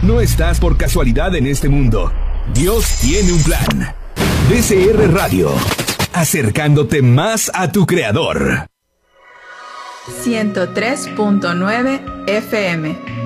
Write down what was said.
No estás por casualidad en este mundo. Dios tiene un plan. DCR Radio, acercándote más a tu Creador. 103.9 FM.